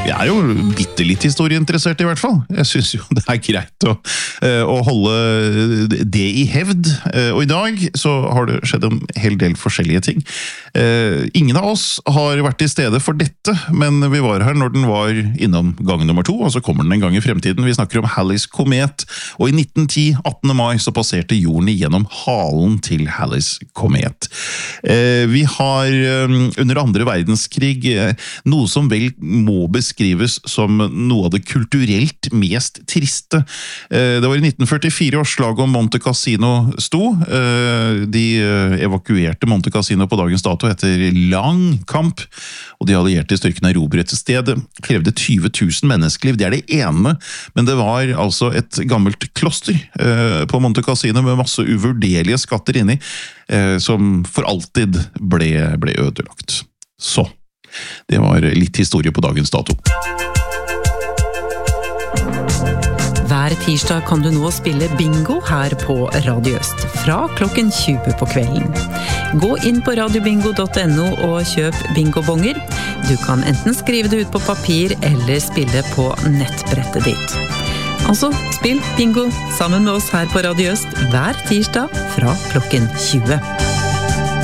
Vi jo bittelitt historieinteressert I hvert fall. Jeg synes jo det greit å holde det I hevd. Og I dag så har det skjedd en hel del forskjellige ting. Ingen av oss har vært til stede for dette, men vi var her når den var innom gang nummer 2, og så kommer den en gang I fremtiden. Vi snakker om Halley's komet, og I 1910, 18. mai, så passerte jorden igjennom halen til Halley's komet. Vi har under andre verdenskrig noe som vel må beskrives som noe av det kulturelt mest triste. Det var I 1944 år slaget om Monte Cassino sto. De evakuerte Monte Cassino på dagens dato etter lang kamp, og de allierte styrkene erobret stedet. Krevde 20 000 menneskeliv, det det ene, men det var altså et gammelt kloster på Monte Cassino med masse uvurderlige skatter inni, som for alltid ble ødelagt. Så, det var litt historie på dagens dato. Hver tirsdag kan du nå spille bingo her på Radio Øst, fra klokken 20 på kvelden. Gå inn på radiobingo.no og kjøp bingobonger. Du kan enten skrive det ut på papir eller spille på nettbrettet ditt. Altså, spill bingo sammen med oss her på Radio Øst hver tirsdag fra klokken 20.